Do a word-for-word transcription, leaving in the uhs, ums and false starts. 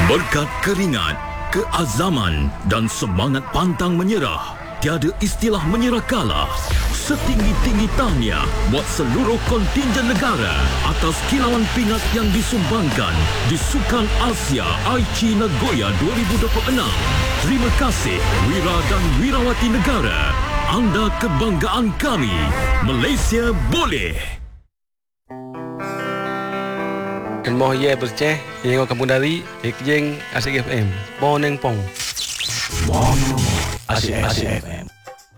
Berkat keringat, keazaman dan semangat pantang menyerah, tiada istilah menyerah kalah. Setinggi-tinggi tahniah buat seluruh kontingen negara atas kilauan pingat yang disumbangkan di Sukan Asia Aichi Nagoya dua ribu dua puluh enam. Terima kasih Wira dan Wirawati negara. Anda kebanggaan kami. Malaysia boleh. Kemoh ye berceh yang kampung dari ikjeng Asyik F M. Boneng pong. Asyik F M.